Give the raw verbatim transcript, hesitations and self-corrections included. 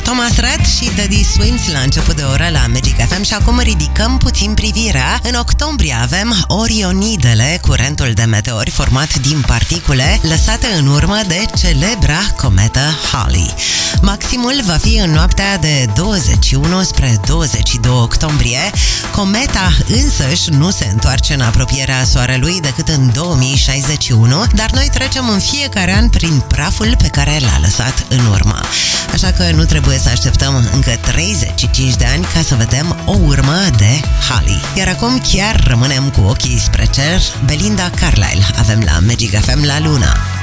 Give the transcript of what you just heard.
Thomas Rhett și Teddy Swims la început de oră la Magic F M și acum ridicăm puțin privirea. În octombrie avem Orionidele, curentul de meteori format din particule lăsate în urmă de celebra cometă Halley. Maximul va fi în noaptea de douăzeci și unu spre douăzeci și doi octombrie. Cometa însăși nu se întoarce în apropierea Soarelui decât în două mii șaizeci și unu, dar noi trecem în fiecare an prin praful pe care l-a lăsat în urmă. Așa că nu trebuie să așteptăm încă treizeci și cinci de ani ca să vedem o urmă de Halley. Iar acum chiar rămânem cu ochii spre cer. Belinda Carlisle avem la Magic F M la Luna.